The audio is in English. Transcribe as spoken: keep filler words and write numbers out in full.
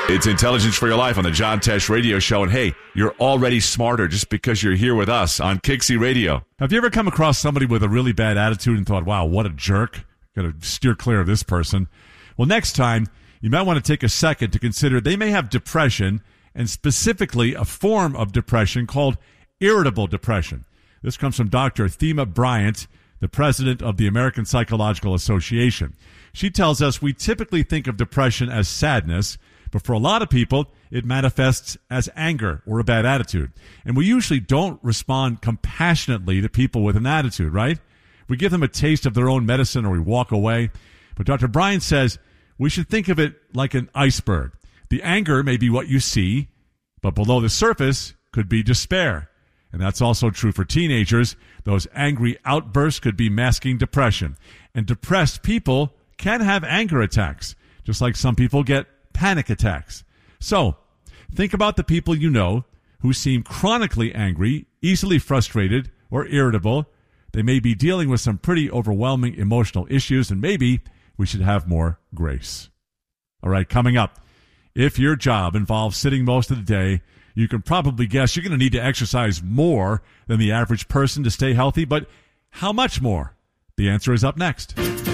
It's Intelligence for Your Life on the John Tesh Radio Show. And hey, you're already smarter just because you're here with us on Kixie Radio. Have you ever come across somebody with a really bad attitude and thought, wow, what a jerk? Got to steer clear of this person. Well, next time, you might want to take a second to consider they may have depression, and specifically a form of depression called irritable depression. This comes from Doctor Thema Bryant, the president of the American Psychological Association. She tells us we typically think of depression as sadness, but for a lot of people, it manifests as anger or a bad attitude. And we usually don't respond compassionately to people with an attitude, right? We give them a taste of their own medicine or we walk away. But Doctor Bryant says we should think of it like an iceberg. The anger may be what you see, but below the surface could be despair. And that's also true for teenagers. Those angry outbursts could be masking depression. And depressed people can have anger attacks, just like some people get panic attacks. So, think about the people you know who seem chronically angry, easily frustrated, or irritable. They may be dealing with some pretty overwhelming emotional issues, and maybe we should have more grace. All right, coming up, if your job involves sitting most of the day, you can probably guess you're going to need to exercise more than the average person to stay healthy, but how much more? The answer is up next.